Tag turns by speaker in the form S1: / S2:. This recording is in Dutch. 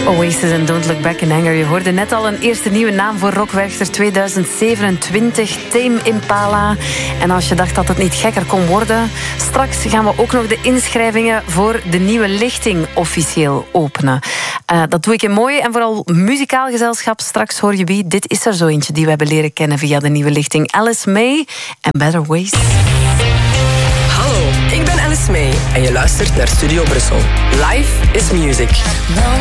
S1: Oasis en Don't Look Back in Anger. Je hoorde net al een eerste nieuwe naam voor Rock Werchter 2027, Tame Impala. En als je dacht dat het niet gekker kon worden, straks gaan we ook nog de inschrijvingen voor de nieuwe lichting officieel openen. Dat doe ik in mooi en vooral muzikaal gezelschap. Straks hoor je wie. Dit is er zo eentje die we hebben leren kennen via de nieuwe lichting. Alice May en Better Ways.
S2: Hallo, ik ben Alice May en je luistert naar Studio Brussel. Life is music.